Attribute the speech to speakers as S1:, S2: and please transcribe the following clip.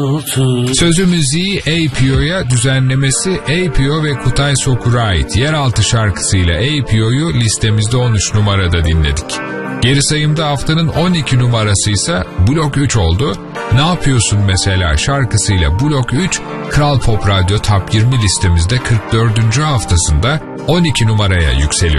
S1: Sözü müziği APO'ya, düzenlemesi APO ve Kutay Sokur'a ait Yeraltı şarkısıyla APO'yu listemizde 13 numarada dinledik. Geri sayımda haftanın 12 numarası ise Blok 3 oldu. Ne yapıyorsun mesela şarkısıyla Blok 3, Kral Pop Radyo Top 20 listemizde 44. haftasında 12 numaraya yükseliyor.